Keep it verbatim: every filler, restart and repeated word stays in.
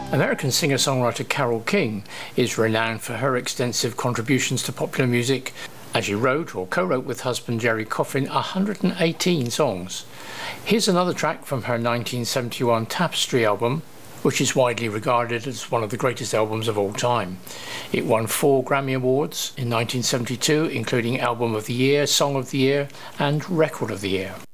American singer-songwriter Carole King is renowned for her extensive contributions to popular music, as she wrote or co-wrote with husband Gerry Coffin one hundred eighteen songs. Here's another track from her nineteen seventy-one Tapestry album, which is widely regarded as one of the greatest albums of all time. It won four Grammy Awards in nineteen seventy-two, including Album of the Year, Song of the Year and Record of the Year.